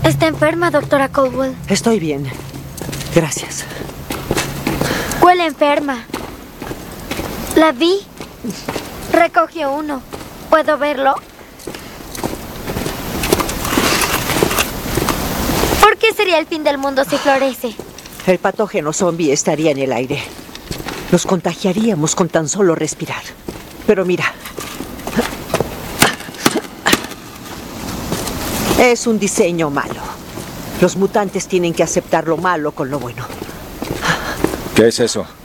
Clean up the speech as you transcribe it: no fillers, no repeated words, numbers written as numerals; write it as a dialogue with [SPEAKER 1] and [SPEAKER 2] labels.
[SPEAKER 1] Está enferma, doctora Caldwell.
[SPEAKER 2] Estoy bien. Gracias.
[SPEAKER 1] Huele enferma. La vi. Recogió uno. ¿Puedo verlo? ¿Por qué sería el fin del mundo si florece?
[SPEAKER 2] El patógeno zombie estaría en el aire. Nos contagiaríamos con tan solo respirar. Pero mira. Es un diseño malo. Los mutantes tienen que aceptar lo malo con lo bueno.
[SPEAKER 3] ¿Qué es eso?